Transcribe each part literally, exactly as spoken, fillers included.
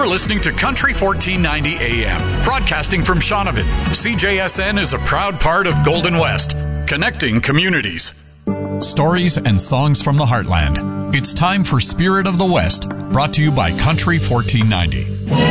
You're listening to Country fourteen ninety A M, broadcasting from Shaunavon. C J S N is a proud part of Golden West, connecting communities. Stories and songs from the heartland. It's time for Spirit of the West, brought to you by Country fourteen ninety.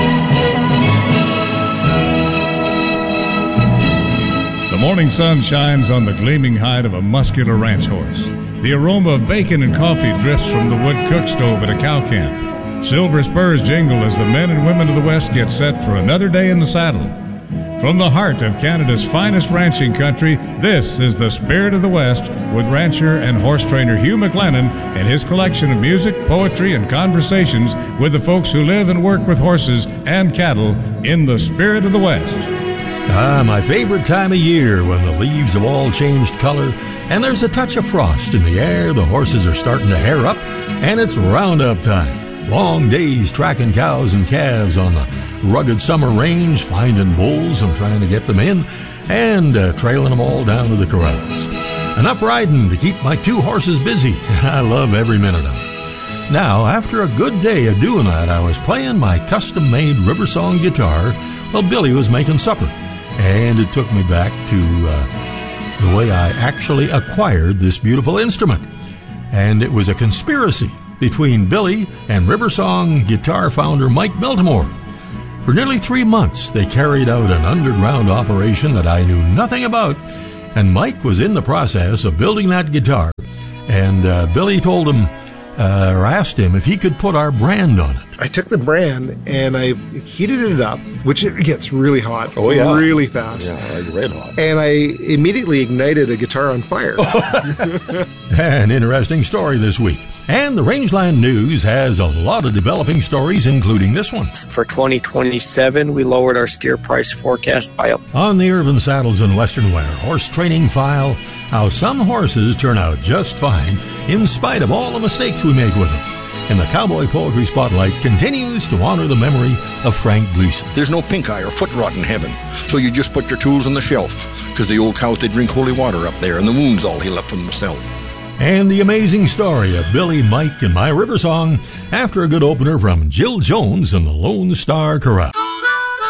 The morning sun shines on the gleaming hide of a muscular ranch horse. The aroma of bacon and coffee drifts from the wood cook stove at a cow camp. Silver spurs jingle as the men and women of the West get set for another day in the saddle. From the heart of Canada's finest ranching country, this is the Spirit of the West with rancher and horse trainer Hugh McLennan and his collection of music, poetry, and conversations with the folks who live and work with horses and cattle in the Spirit of the West. Ah, my favorite time of year when the leaves have all changed color and there's a touch of frost in the air. The horses are starting to hair up and it's roundup time. Long days tracking cows and calves on the rugged summer range, finding bulls and trying to get them in, and uh, trailing them all down to the corrals. Enough riding to keep my two horses busy, and I love every minute of it. Now, after a good day of doing that, I was playing my custom-made River Song guitar while Billy was making supper, and it took me back to uh, the way I actually acquired this beautiful instrument. And it was a conspiracy between Billy and River Song guitar founder Mike Biltmore. For nearly three months, they carried out an underground operation that I knew nothing about, and Mike was in the process of building that guitar, and uh, Billy told him, uh, or asked him if he could put our brand on it. I took the brand and I heated it up, which it gets really hot, oh, yeah. really fast. Yeah, like red hot. And I immediately ignited a guitar on fire. An interesting story this week. And the Rangeland News has a lot of developing stories, including this one. For twenty twenty-seven, we lowered our steer price forecast by a... On the Urban Saddles and Western Wear Horse Training File, how some horses turn out just fine in spite of all the mistakes we make with them. And the Cowboy Poetry Spotlight continues to honor the memory of Frank Gleason. There's no pink eye or foot rot in heaven, so you just put your tools on the shelf, because the old cows, they drink holy water up there, and the wounds all heal up from themselves. And the amazing story of Billy, Mike, and my River Song after a good opener from Jill Jones and the Lone Star Corral.